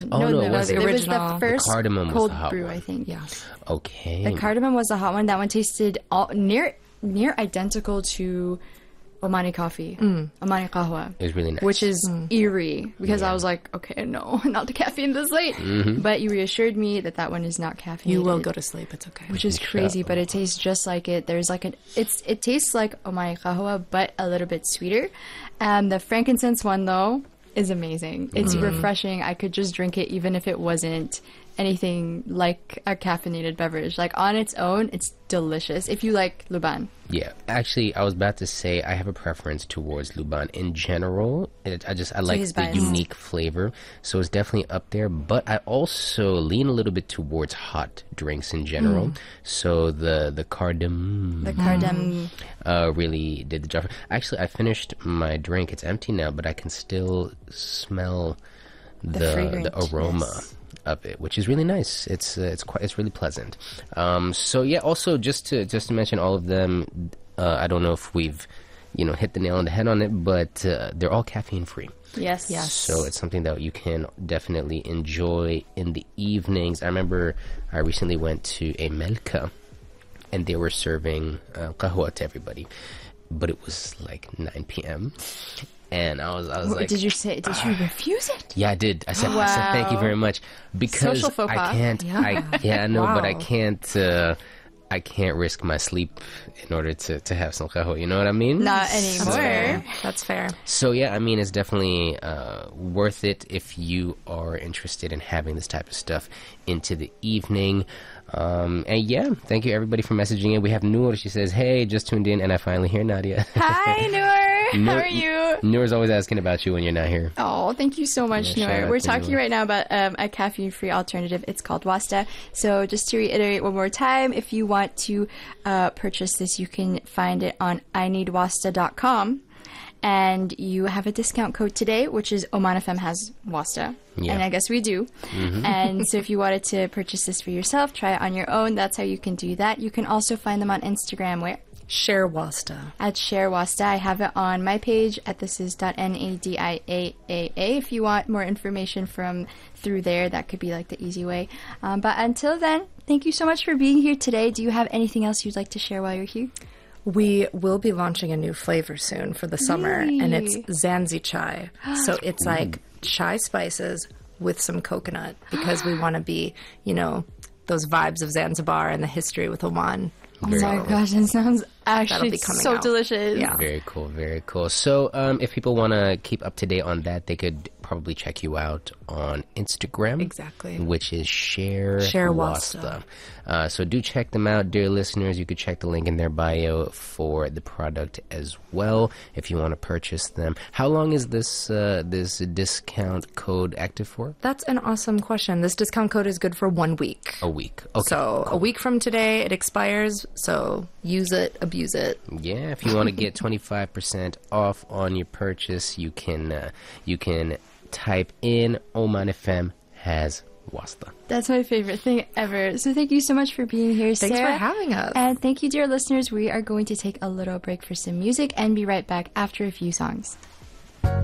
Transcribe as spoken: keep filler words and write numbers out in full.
Oh, no, no, no, it wasn't. it The was the original. The first cardamom was cold the hot brew, one. I think. Yes. Okay. The cardamom was the hot one. That one tasted all, near near identical to Omani coffee, mm. Omani kahwa. It was really nice. Which is mm. eerie, because Yeah. I was like, okay, no, not the caffeine this late. Mm-hmm. But you reassured me that that one is not caffeinated. You will go to sleep. It's okay. Which is crazy, but it tastes just like it. There's like an, it's it tastes like Omani kahwa, but a little bit sweeter. And the frankincense one, though, is amazing. It's Mm-hmm. refreshing. I could just drink it even if it wasn't anything like a caffeinated beverage. Like on its own, it's delicious. If you like Luban. Yeah, actually, I was about to say I have a preference towards Luban in general. It, I just I like his the bias. unique flavor, so it's definitely up there. But I also lean a little bit towards hot drinks in general. Mm. So the the cardamom The cardamom. uh, really did the job. Actually, I finished my drink. It's empty now, but I can still smell the the, fragrance, aroma. yes. Of it, which is really nice. It's uh, it's quite it's really pleasant. Um, so yeah, also just to just to mention all of them, uh, I don't know if we've you know hit the nail on the head on it, but uh, they're all caffeine free. Yes. Yes. So it's something that you can definitely enjoy in the evenings. I remember I recently went to a Melka, and they were serving uh, qahwa to everybody, but it was like nine p.m. And I was, I was What, like, did you say? Did you refuse it? yeah, I did. I said, I said thank you Wow. very much because Social faux I pas. can't. Yeah. I yeah, I know, but I Wow. can't. Uh, I can't risk my sleep in order to to have some qahwa. You know what I mean? Not That's anymore. fair. That's fair. So yeah, I mean, it's definitely uh, worth it if you are interested in having this type of stuff into the evening. Um, and yeah, thank you everybody for messaging in. We have Noor. She says, "Hey, just tuned in, and I finally hear Nadia." Hi, Noor. How Noor- are you? Noor's always asking about you when you're not here. Oh, thank you so much, Yeah, shout Noor. out We're to talking Noor. right now about um, a caffeine-free alternative. It's called Wasta. So just to reiterate one more time, if you want to uh, purchase this, you can find it on I need wasta dot com. And you have a discount code today, which is Oman F M has Wasta. Yeah. And I guess we do. Mm-hmm. And so if you wanted to purchase this for yourself, try it on your own. That's how you can do that. You can also find them on Instagram, where? Share Wasta. At Share Wasta. I have it on my page at this is .nadiaa. If you want more information from through there, that could be like the easy way. Um, but until then, thank you so much for being here today. Do you have anything else you'd like to share while you're here? We will be launching a new flavor soon for the summer, Yay. and it's Zanzi chai. So it's like chai spices with some coconut, because we want to be, you know, those vibes of Zanzibar and the history with Oman. Oh my gosh, that sounds actually be coming so out. delicious. Yeah. Very cool, very cool. So, um, if people want to keep up to date on that, they could probably check you out on Instagram. Exactly. Which is Share, Share Wasta. Wasta. Uh, so do check them out, dear listeners. You could check the link in their bio for the product as well if you want to purchase them. How long is this uh, this discount code active for? That's an awesome question. This discount code is good for one week. A week. Okay. So a week from today, it expires. So use it, abuse it. Yeah, if you want to get twenty-five percent off on your purchase, you can uh, you can type in Oman F M has Wasta. That's my favorite thing ever. So thank you so much for being here, Thanks Sarah. for having us. And thank you, dear listeners. We are going to take a little break for some music and be right back after a few songs.